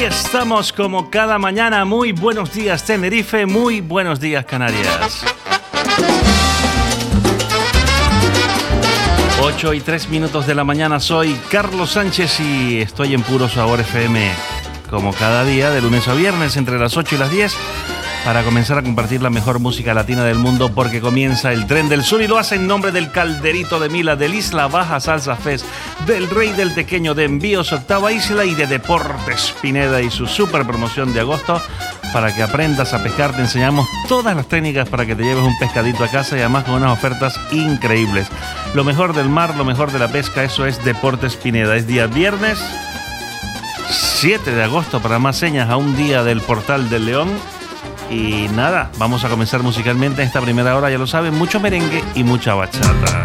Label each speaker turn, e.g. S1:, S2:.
S1: Estamos como cada mañana. Muy buenos días Tenerife, muy buenos días Canarias. 8:03 de la mañana, soy Carlos Sánchez y estoy en Puro Sabor FM como cada día, de lunes a viernes entre las 8 y las 10, para comenzar a compartir la mejor música latina del mundo, porque comienza el Tren del Sur y lo hace en nombre del Calderito de Mila, del Isla Baja Salsa Fest, del Rey del Tequeño, de Envíos Octava Isla y de Deportes Pineda y su super promoción de agosto. Para que aprendas a pescar, te enseñamos todas las técnicas para que te lleves un pescadito a casa y además con unas ofertas increíbles. Lo mejor del mar, lo mejor de la pesca, eso es Deportes Pineda. Es día viernes 7 de agosto para más señas, a un día del Portal del León. Y nada, vamos a comenzar musicalmente en esta primera hora, ya lo saben, mucho merengue y mucha bachata.